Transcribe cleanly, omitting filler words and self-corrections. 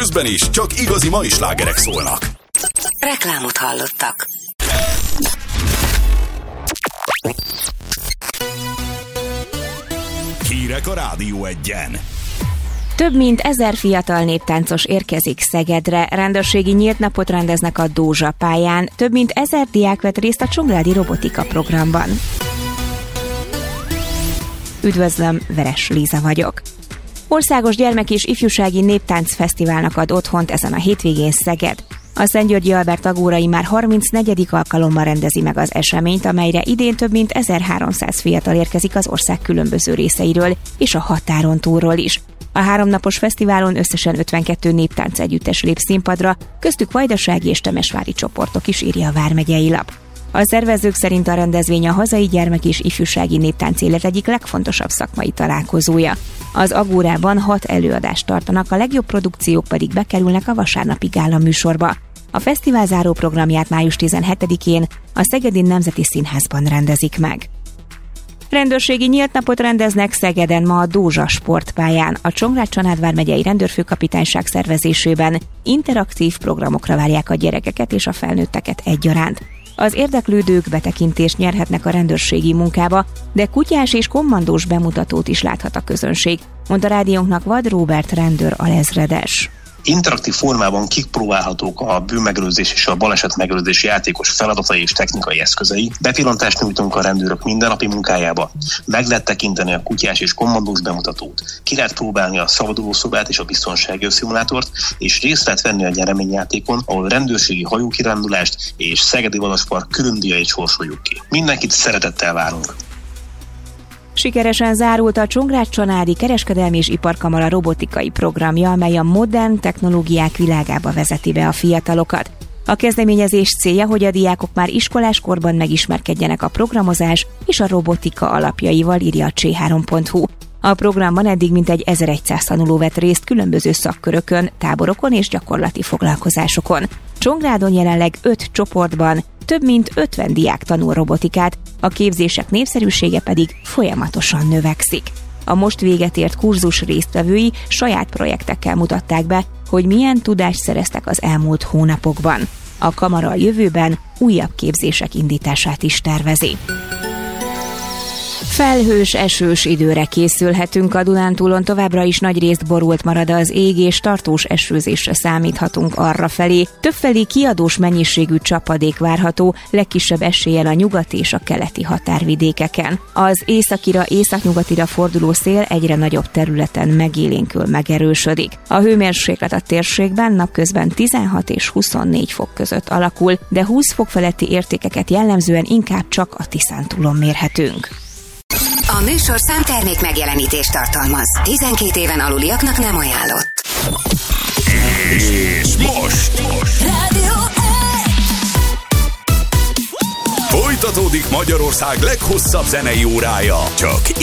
Közben is csak igazi mai slágerek szólnak. Reklámot hallottak. Hírek a Rádió Egyen. Több mint 1000 fiatal néptáncos érkezik Szegedre, rendőrségi nyílt napot rendeznek a Dózsa pályán, több mint 1000 diák vett részt a Csongrádi Robotika programban. Üdvözlöm, Veres Líza vagyok. Országos gyermek- és ifjúsági néptánc fesztiválnak ad otthont ezen a hétvégén Szeged. A Szentgyörgyi Albert Agórai már 34. alkalommal rendezi meg az eseményt, amelyre idén több mint 1300 fiatal érkezik az ország különböző részeiről és a határon túlról is. A 3 napos fesztiválon összesen 52 néptánc együttes lép színpadra, köztük vajdasági és temesvári csoportok is, írja a Vármegyei Lap. A szervezők szerint a rendezvény a hazai gyermek- és ifjúsági néptánc élet egyik legfontosabb szakmai találkozója. Az Agórában 6 előadást tartanak, a legjobb produkciók pedig bekerülnek a vasárnapi gála műsorba. A fesztivál záró programját május 17-én a Szegedi Nemzeti Színházban rendezik meg. Rendőrségi nyílt napot rendeznek Szegeden ma a Dózsa sportpályán. A Csongrád-Csanád vármegyei rendőrfőkapitányság szervezésében interaktív programokra várják a gyerekeket és a felnőtteket egyaránt. Az érdeklődők betekintést nyerhetnek a rendőrségi munkába, de kutyás és kommandós bemutatót is láthat a közönség, mondta rádiónknak Vad Róbert rendőr alezredes. Interaktív formában kipróbálhatók a bűnmegelőzés és a balesetmegelőzés játékos feladatai és technikai eszközei. Bepillantást nyújtunk a rendőrök mindennapi munkájába. Meg lehet tekinteni a kutyás és kommandós bemutatót. Ki lehet próbálni a szabadulószobát és a biztonsági szimulátort, és részt lehet venni a nyereményjátékon, ahol rendőrségi hajókirándulást és Szegedi Vadaspark különdíjait sorsoljuk ki. Mindenkit szeretettel várunk! Sikeresen zárult a Csongrád-Csanádi Kereskedelmi és Iparkamara robotikai programja, amely a modern technológiák világába vezeti be a fiatalokat. A kezdeményezés célja, hogy a diákok már iskoláskorban megismerkedjenek a programozás és a robotika alapjaival, írja a c3.hu. A programban eddig mintegy 1100 tanuló vett részt különböző szakkörökön, táborokon és gyakorlati foglalkozásokon. Csongrádon jelenleg 5 csoportban több mint 50 diák tanul robotikát, a képzések népszerűsége pedig folyamatosan növekszik. A most véget ért kurzus résztvevői saját projektekkel mutatták be, hogy milyen tudást szereztek az elmúlt hónapokban. A kamara a jövőben újabb képzések indítását is tervezi. Felhős, esős időre készülhetünk, a Dunántúlon továbbra is nagyrészt borult marad az ég, és tartós esőzésre számíthatunk arrafelé. Többfelé kiadós mennyiségű csapadék várható, legkisebb eséllyel a nyugati és a keleti határvidékeken. Az északira, északnyugatira forduló szél egyre nagyobb területen megélénkül, megerősödik. A hőmérséklet a térségben napközben 16 és 24 fok között alakul, de 20 fok feletti értékeket jellemzően inkább csak a Tiszántúlon mérhetünk. A műsor számtermék megjelenítést tartalmaz. 12 éven aluliaknak nem ajánlott. És most Rádió folytatódik Magyarország leghosszabb zenei órája. Csak